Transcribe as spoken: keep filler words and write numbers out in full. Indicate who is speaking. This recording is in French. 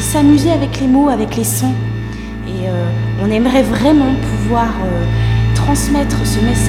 Speaker 1: s'amuser avec les mots, avec les sons. Et euh, on aimerait vraiment pouvoir euh, transmettre ce message